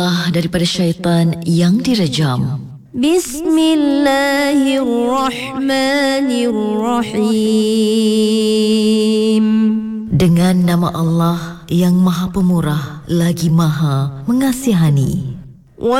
daripada syaitan yang dirajam. Bismillahirrahmanirrahim. Dengan nama Allah yang Maha Pemurah lagi Maha Mengasihani.